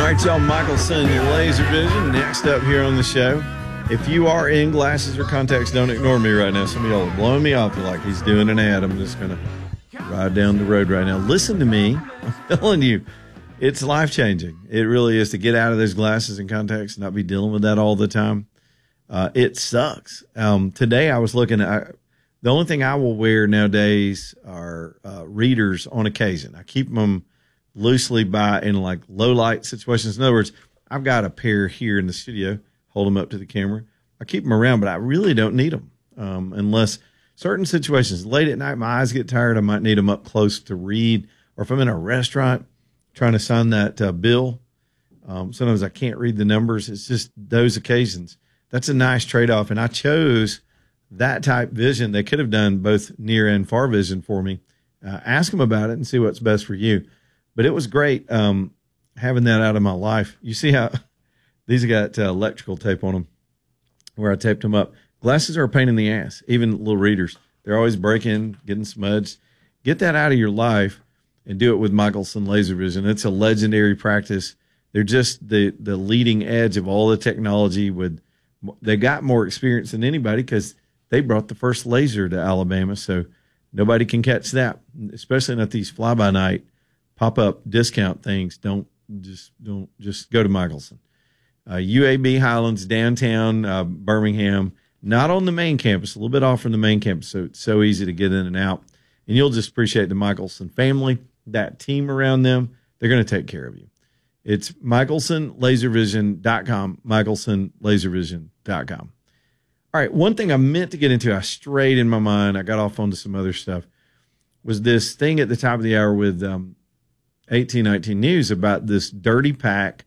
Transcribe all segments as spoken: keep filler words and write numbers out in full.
right, y'all, Michelson, your laser vision. Next up here on the show. If you are in glasses or contacts, don't ignore me right now. Some of y'all are blowing me off like he's doing an ad. I'm just going to ride down the road right now. Listen to me. I'm telling you, it's life-changing. It really is, to get out of those glasses and contacts and not be dealing with that all the time. Uh, it sucks. Um, today I was looking at, the only thing I will wear nowadays are uh, readers on occasion. I keep them loosely by in like low light situations. In other words, I've got a pair here in the studio. Hold them up to the camera. I keep them around, but I really don't need them um, unless certain situations. Late at night, my eyes get tired. I might need them up close to read. Or if I'm in a restaurant trying to sign that uh, bill, um, sometimes I can't read the numbers. It's just those occasions. That's a nice trade-off. And I chose that type vision. They could have done both near and far vision for me. Uh, ask them about it and see what's best for you. But it was great um, having that out of my life. You see how these have got uh, electrical tape on them where I taped them up. Glasses are a pain in the ass, even little readers. They're always breaking, getting smudged. Get that out of your life and do it with Michelson Laser Vision. It's a legendary practice. They're just the, the leading edge of all the technology. With they got more experience than anybody because they brought the first laser to Alabama, so nobody can catch that, especially not these fly-by-night pop-up discount things. Don't just don't just go to Michelson. Uh, U A B Highlands, downtown uh, Birmingham, not on the main campus, a little bit off from the main campus, so it's so easy to get in and out. And you'll just appreciate the Michelson family, that team around them. They're going to take care of you. It's Michelson Laser Vision dot com, Michelson Laser Vision dot com. All right, one thing I meant to get into, I strayed in my mind, I got off onto some other stuff, was this thing at the top of the hour with um, eighteen nineteen News about this dirty pack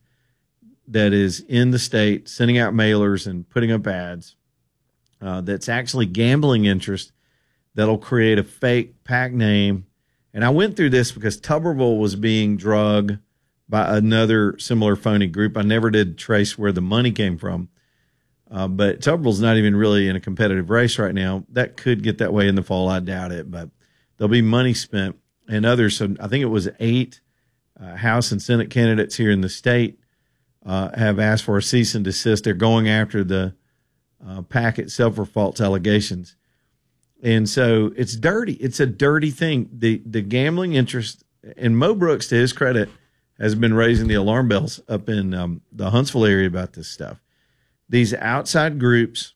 that is in the state sending out mailers and putting up ads uh, that's actually gambling interest that'll create a fake pack name. And I went through this because Tuberville was being drugged by another similar phony group. I never did trace where the money came from. Uh, but Tuberville's not even really in a competitive race right now. That could get that way in the fall. I doubt it, but there'll be money spent. And others, so I think it was eight uh, House and Senate candidates here in the state uh, have asked for a cease and desist. They're going after the uh, PAC itself for false allegations. And so it's dirty. It's a dirty thing. The the gambling interest, and Mo Brooks, to his credit, has been raising the alarm bells up in um, the Huntsville area about this stuff. These outside groups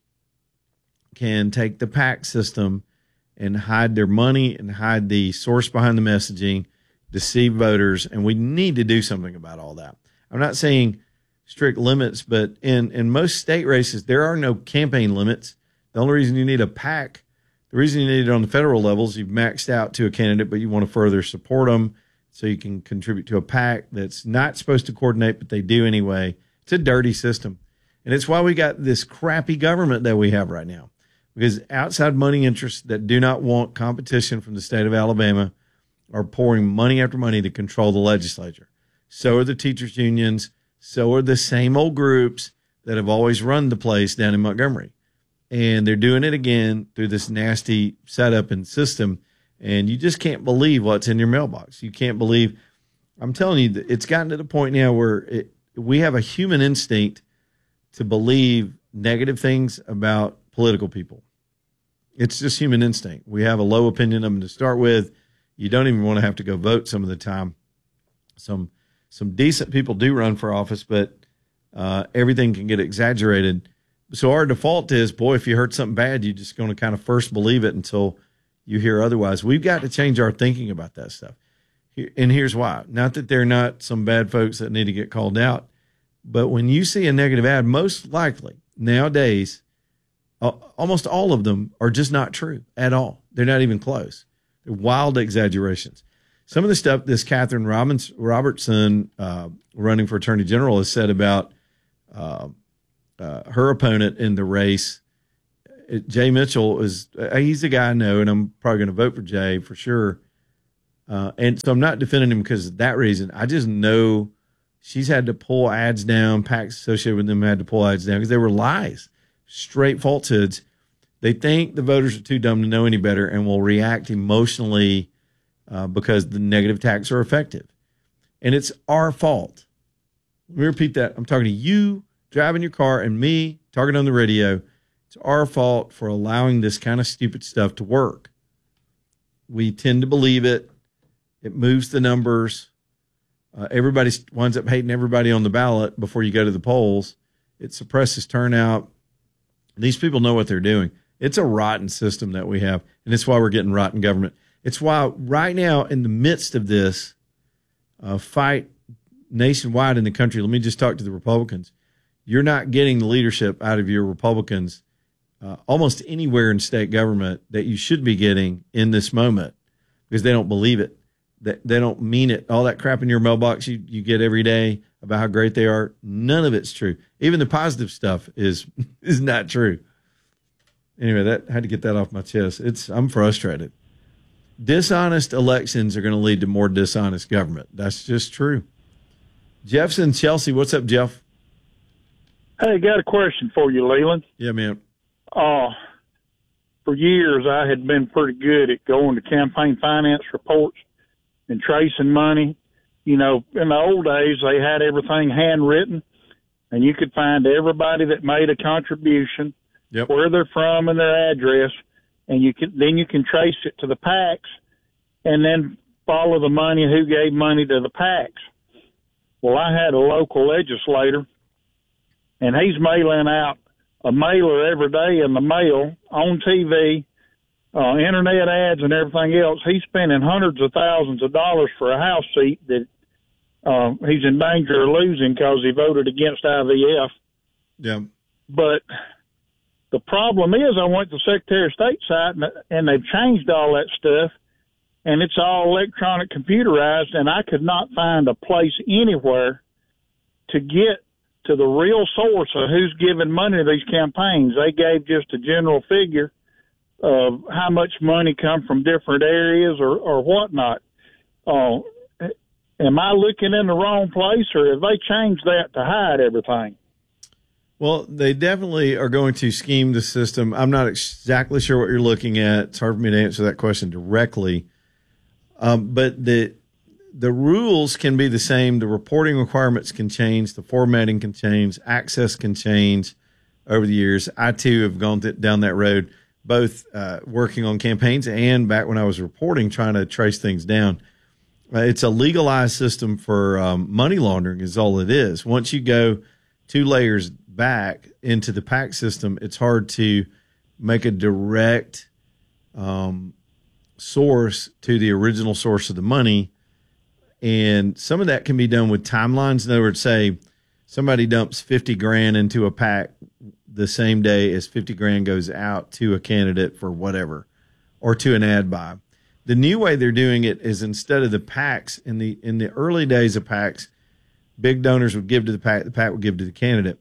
can take the PAC system and hide their money and hide the source behind the messaging, deceive voters, and we need to do something about all that. I'm not saying strict limits, but in, in most state races, there are no campaign limits. The only reason you need a PAC, the reason you need it on the federal levels, you've maxed out to a candidate, but you want to further support them so you can contribute to a PAC that's not supposed to coordinate, but they do anyway. It's a dirty system. And it's why we got this crappy government that we have right now, because outside money interests that do not want competition from the state of Alabama are pouring money after money to control the legislature. So are the teachers' unions. So are the same old groups that have always run the place down in Montgomery. And they're doing it again through this nasty setup and system. And you just can't believe what's in your mailbox. You can't believe, I'm telling you, it's gotten to the point now where it, we have a human instinct to believe negative things about political people. It's just human instinct. We have a low opinion of them to start with. You don't even want to have to go vote some of the time. Some some decent people do run for office, but uh, everything can get exaggerated. So our default is, boy, if you heard something bad, you're just going to kind of first believe it until you hear otherwise. We've got to change our thinking about that stuff. And here's why. Not that they're not some bad folks that need to get called out, but when you see a negative ad, most likely nowadays, uh, almost all of them are just not true at all. They're not even close. They're wild exaggerations. Some of the stuff this Catherine Robbins, Robertson, uh, running for Attorney General, has said about uh, uh, her opponent in the race, it, Jay Mitchell, is uh, he's a guy I know, and I'm probably going to vote for Jay for sure. Uh, and so I'm not defending him because of that reason. I just know she's had to pull ads down. PACs associated with them had to pull ads down because they were lies, straight falsehoods. They think the voters are too dumb to know any better and will react emotionally uh, because the negative attacks are effective. And it's our fault. Let me repeat that. I'm talking to you driving your car and me talking on the radio. It's our fault for allowing this kind of stupid stuff to work. We tend to believe it. It moves the numbers. Uh, everybody winds up hating everybody on the ballot before you go to the polls. It suppresses turnout. These people know what they're doing. It's a rotten system that we have, and it's why we're getting rotten government. It's why right now, in the midst of this uh, fight nationwide in the country, let me just talk to the Republicans. You're not getting the leadership out of your Republicans uh, almost anywhere in state government that you should be getting in this moment because they don't believe it. They, they don't mean it. All that crap in your mailbox you, you get every day about how great they are, none of it's true. Even the positive stuff is is not true. Anyway, that I had to get that off my chest. It's I'm frustrated. Dishonest elections are going to lead to more dishonest government. That's just true. Jeff's in Chelsea. What's up, Jeff? Hey, got a question for you, Leland. Yeah, man. Uh, for years, I had been pretty good at going to campaign finance reports and tracing money. You know, in the old days, they had everything handwritten, and you could find everybody that made a contribution, yep. where they're from and their address, and you can then you can trace it to the PACs and then follow the money, who gave money to the PACs. Well, I had a local legislator, and he's mailing out a mailer every day in the mail, on T V, uh, internet ads and everything else. He's spending hundreds of thousands of dollars for a House seat that uh, he's in danger of losing because he voted against I V F. Yeah. But the problem is I went to the Secretary of State site, and, and they've changed all that stuff, and it's all electronic computerized, and I could not find a place anywhere to get to the real source of who's giving money to these campaigns. They gave just a general figure of how much money come from different areas or, or whatnot. Uh, am I looking in the wrong place, or have they changed that to hide everything? Well, they definitely are going to scheme the system. I'm not exactly sure what you're looking at. It's hard for me to answer that question directly. Um, but the the rules can be the same. The reporting requirements can change. The formatting can change. Access can change over the years. I, too, have gone th- down that road, both uh, working on campaigns and back when I was reporting, trying to trace things down. Uh, it's a legalized system for um, money laundering is all it is. Once you go two layers back into the PAC system, it's hard to make a direct um, source to the original source of the money. And some of that can be done with timelines. In other words, say somebody dumps fifty grand into a PAC the same day as fifty grand goes out to a candidate for whatever, or to an ad buy. The new way they're doing it is instead of the PACs, in the in the early days of PACs, big donors would give to the PAC, the PAC would give to the candidate.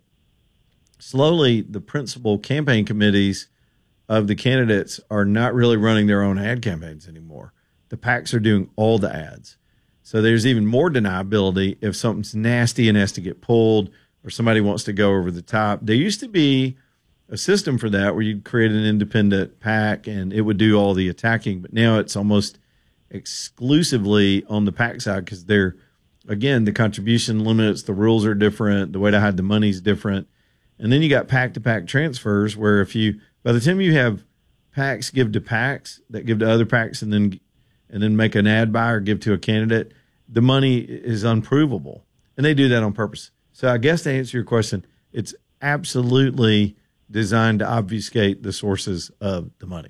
Slowly, the principal campaign committees of the candidates are not really running their own ad campaigns anymore. The PACs are doing all the ads. So there's even more deniability if something's nasty and has to get pulled, or somebody wants to go over the top. There used to be a system for that where you'd create an independent PAC and it would do all the attacking, but now it's almost exclusively on the PAC side because they're, again, the contribution limits, the rules are different, the way to hide the money is different. And then you got PAC to PAC transfers where if you, by the time you have PACs give to PACs that give to other PACs and then and then make an ad buy or give to a candidate, the money is unprovable. And they do that on purpose. So I guess to answer your question, it's absolutely designed to obfuscate the sources of the money.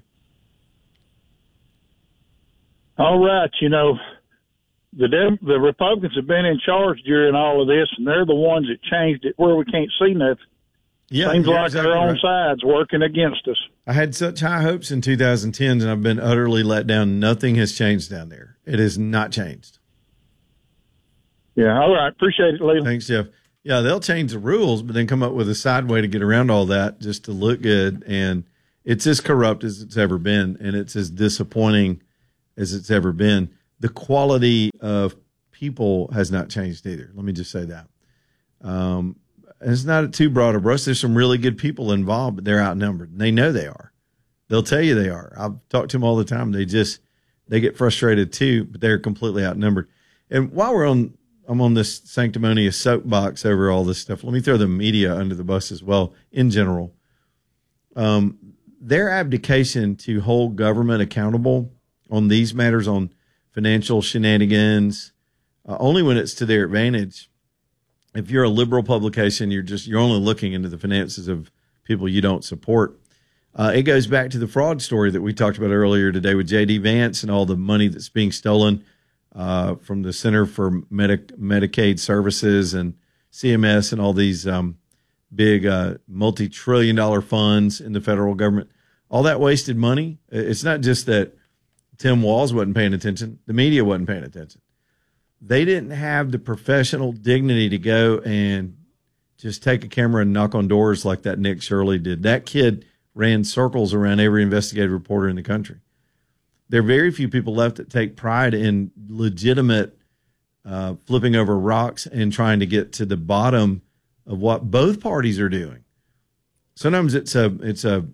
All right. You know, the Dem- the Republicans have been in charge during all of this, and they're the ones that changed it where we can't see nothing. Yeah, Seems like exactly their own right. side's working against us. I had such high hopes in two thousand ten, and I've been utterly let down. Nothing has changed down there. It has not changed. Yeah, all right. Appreciate it, Leland. Thanks, Jeff. Yeah, they'll change the rules, but then come up with a side way to get around all that just to look good. And it's as corrupt as it's ever been, and it's as disappointing as it's ever been. The quality of people has not changed either. Let me just say that. Um, it's not too broad a brush. There's some really good people involved, but they're outnumbered. And they know they are. They'll tell you they are. I've talked to them all the time. They just, they get frustrated too, but they're completely outnumbered. And while we're on I'm on this sanctimonious soapbox over all this stuff. Let me throw the media under the bus as well. In general, um, their abdication to hold government accountable on these matters, on financial shenanigans, uh, only when it's to their advantage. If you're a liberal publication, you're just you're only looking into the finances of people you don't support. Uh, it goes back to the fraud story that we talked about earlier today with J D Vance and all the money that's being stolen uh, from the Center for Medi- Medicaid Services and C M S and all these um, big uh, multi-trillion dollar funds in the federal government. All that wasted money. It's not just that Tim Walz wasn't paying attention. The media wasn't paying attention. They didn't have the professional dignity to go and just take a camera and knock on doors like that Nick Shirley did. That kid ran circles around every investigative reporter in the country. There are very few people left that take pride in legitimate uh, flipping over rocks and trying to get to the bottom of what both parties are doing. Sometimes it's a it's a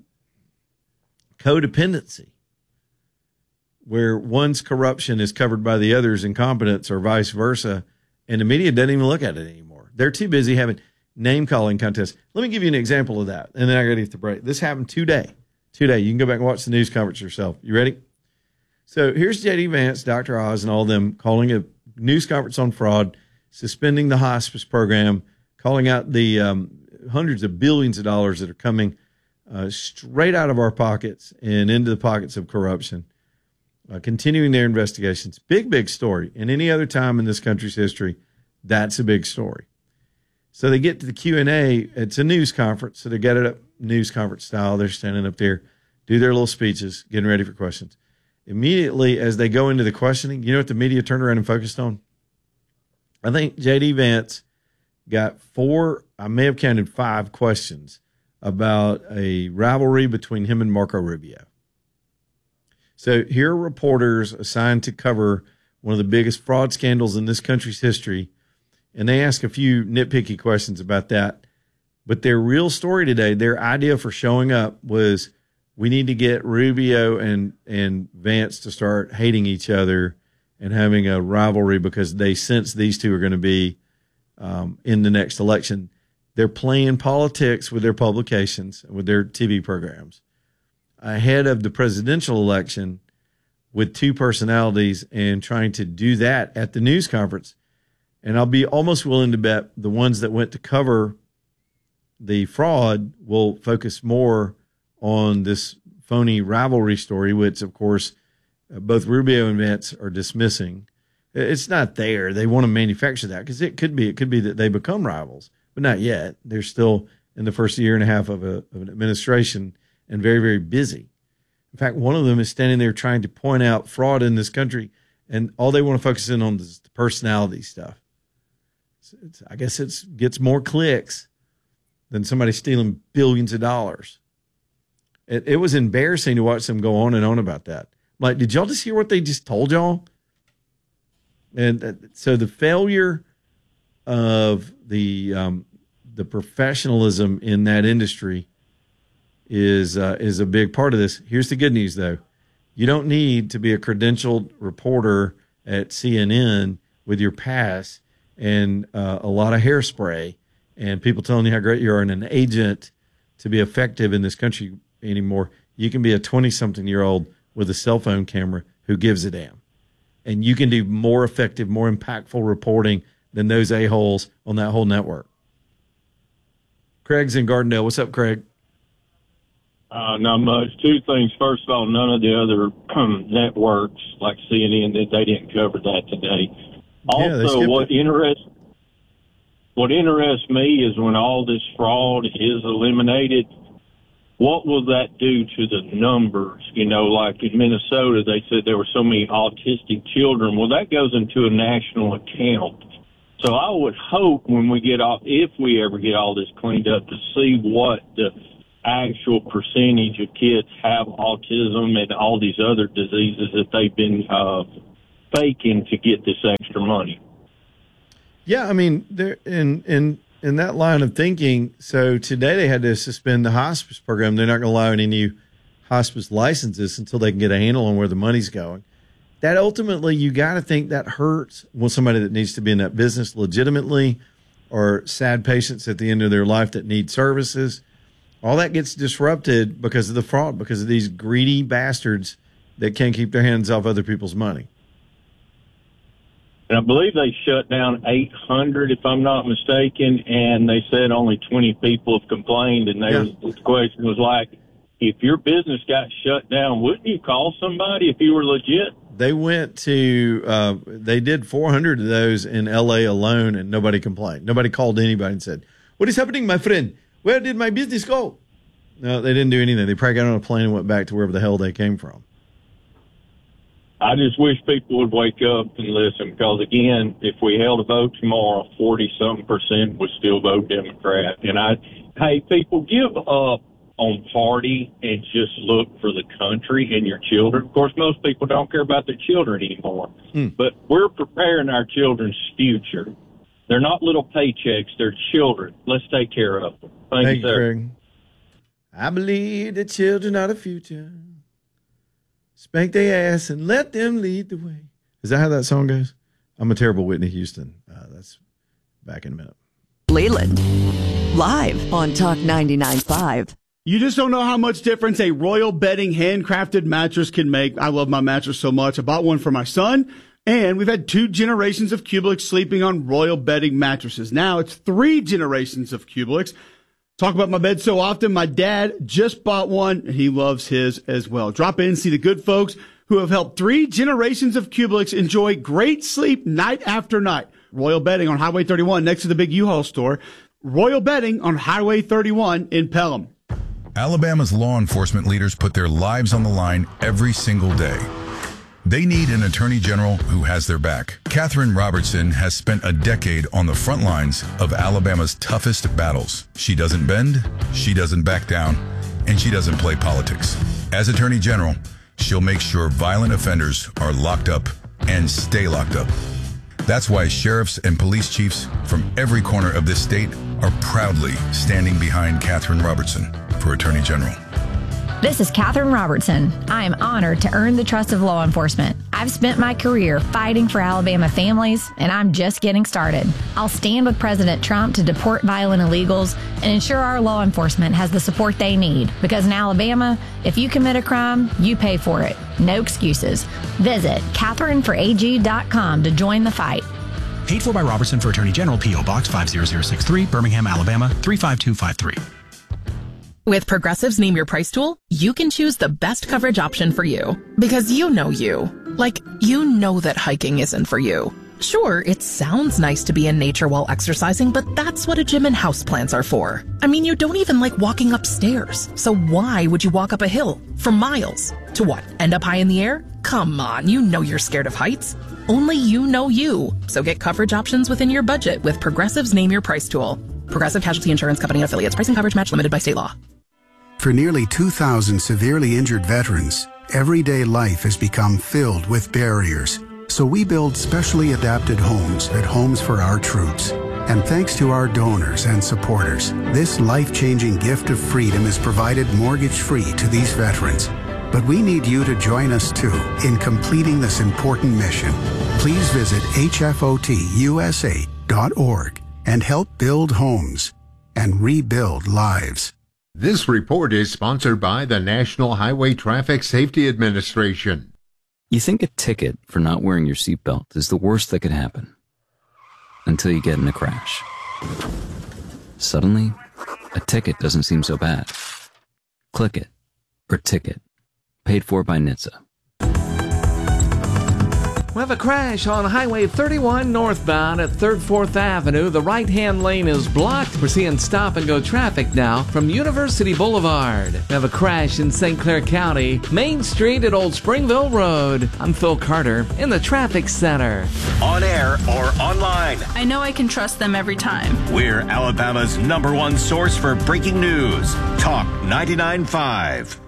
codependency where one's corruption is covered by the other's incompetence or vice versa, and the media doesn't even look at it anymore. They're too busy having name-calling contests. Let me give you an example of that, and then I got to get the break. This happened today. Today. You can go back and watch the news conference yourself. You ready? So here's J D Vance, Doctor Oz, and all of them calling a news conference on fraud, suspending the hospice program, calling out the um, hundreds of billions of dollars that are coming uh, straight out of our pockets and into the pockets of corruption. Uh, continuing their investigations. Big, big story. And any other time in this country's history, that's a big story. So they get to the Q and A. It's a news conference, so they get it up news conference style. They're standing up there, do their little speeches, getting ready for questions. Immediately, as they go into the questioning, you know what the media turned around and focused on? I think J D Vance got four, I may have counted five questions about a rivalry between him and Marco Rubio. So here are reporters assigned to cover one of the biggest fraud scandals in this country's history, and they ask a few nitpicky questions about that. But their real story today, their idea for showing up was, we need to get Rubio and, and Vance to start hating each other and having a rivalry because they sense these two are going to be um, in the next election. They're playing politics with their publications, with their T V programs, ahead of the presidential election with two personalities and trying to do that at the news conference. And I'll be almost willing to bet the ones that went to cover the fraud will focus more on this phony rivalry story, which, of course, both Rubio and Vance are dismissing. It's not there. They want to manufacture that because it could be. It could be that they become rivals, but not yet. They're still in the first year and a half of, a, of an administration and very, very busy. In fact, one of them is standing there trying to point out fraud in this country, and all they want to focus in on is the personality stuff. It's, it's, I guess it gets more clicks than somebody stealing billions of dollars. It, it was embarrassing to watch them go on and on about that. Like, did y'all just hear what they just told y'all? And uh, so the failure of the um, the professionalism in that industry is uh, is a big part of this. Here's the good news, though. You don't need to be a credentialed reporter at C N N with your pass and uh, a lot of hairspray and people telling you how great you are and an agent to be effective in this country anymore. You can be a twenty-something-year-old with a cell phone camera who gives a damn. And you can do more effective, more impactful reporting than those a-holes on that whole network. Craig's in Gardendale. What's up, Craig? Uh, not much. Two things. First of all, none of the other um, networks like C N N, they didn't cover that today. Also, yeah, what interests what interests me is when all this fraud is eliminated, what will that do to the numbers? You know, like in Minnesota, they said there were so many autistic children. Well, that goes into a national account. So I would hope when we get off, if we ever get all this cleaned up, to see what the actual percentage of kids have autism and all these other diseases that they've been uh, faking to get this extra money. Yeah, I mean, there in in in that line of thinking. So today they had to suspend the hospice program. They're not going to allow any new hospice licenses until they can get a handle on where the money's going. that ultimately you got to think that hurts when somebody that needs to be in that business legitimately, or sad patients at the end of their life that need services. All that gets disrupted because of the fraud, because of these greedy bastards that can't keep their hands off other people's money. And I believe they shut down eight hundred, if I'm not mistaken, and they said only twenty people have complained. And they yeah. was, the question was like, if your business got shut down, wouldn't you call somebody if you were legit? They went to, uh, they did four hundred of those in L A alone, and nobody complained. Nobody called anybody and said, what is happening, my friend? Where did my business go? No, they didn't do anything. They probably got on a plane and went back to wherever the hell they came from. I just wish people would wake up and listen, because, again, if we held a vote tomorrow, forty-something percent would still vote Democrat. And I, hey, people, give up on party and just look for the country and your children. Of course, most people don't care about their children anymore, hmm. but we're preparing our children's future. They're not little paychecks. They're children. Let's take care of them. Thank, Thank you, sir. Craig. I believe the children are the future. Spank their ass and let them lead the way. Is that how that song goes? I'm a terrible Whitney Houston. Uh, that's back in a minute. Leland, live on Talk ninety-nine point five. You just don't know how much difference a Royal Bedding handcrafted mattress can make. I love my mattress so much. I bought one for my son, and we've had two generations of Kubelik sleeping on Royal Bedding mattresses. Now it's three generations of Kubeliks. Talk about my bed so often. My dad just bought one, and he loves his as well. Drop in, see the good folks who have helped three generations of Kubeliks enjoy great sleep night after night. Royal Bedding on Highway thirty-one next to the big U-Haul store. Royal Bedding on Highway thirty-one in Pelham. Alabama's law enforcement leaders put their lives on the line every single day. They need an attorney general who has their back. Catherine Robertson has spent a decade on the front lines of Alabama's toughest battles. She doesn't bend, she doesn't back down, and she doesn't play politics. As attorney general, she'll make sure violent offenders are locked up and stay locked up. That's why sheriffs and police chiefs from every corner of this state are proudly standing behind Catherine Robertson for attorney general. This is Catherine Robertson. I am honored to earn the trust of law enforcement. I've spent my career fighting for Alabama families, and I'm just getting started. I'll stand with President Trump to deport violent illegals and ensure our law enforcement has the support they need. Because in Alabama, if you commit a crime, you pay for it. No excuses. Visit Catherine for A G dot com to join the fight. Paid for by Robertson for Attorney General, P O Box five zero zero six three, Birmingham, Alabama three five two five three. With Progressive's Name Your Price tool, you can choose the best coverage option for you. Because you know you. Like, you know that hiking isn't for you. Sure, it sounds nice to be in nature while exercising, but that's what a gym and houseplants are for. I mean, you don't even like walking upstairs. So why would you walk up a hill for miles? To what, end up high in the air? Come on, you know you're scared of heights. Only you know you. So get coverage options within your budget with Progressive's Name Your Price tool. Progressive Casualty Insurance Company and affiliates. Price and coverage match limited by state law. For nearly two thousand severely injured veterans, everyday life has become filled with barriers. So we build specially adapted homes at Homes for Our Troops. And thanks to our donors and supporters, this life-changing gift of freedom is provided mortgage-free to these veterans. But we need you to join us, too, in completing this important mission. Please visit H F O T U S A dot org and help build homes and rebuild lives. This report is sponsored by the National Highway Traffic Safety Administration. You think a ticket for not wearing your seatbelt is the worst that could happen. Until you get in a crash. Suddenly, a ticket doesn't seem so bad. Click it, or ticket. Paid for by N H T S A. We have a crash on Highway thirty-one northbound at third fourth Avenue. The right-hand lane is blocked. We're seeing stop-and-go traffic now from University Boulevard. We have a crash in Saint Clair County, Main Street at Old Springville Road. I'm Phil Carter in the Traffic Center. On air or online. I know I can trust them every time. We're Alabama's number one source for breaking news. Talk ninety-nine point five.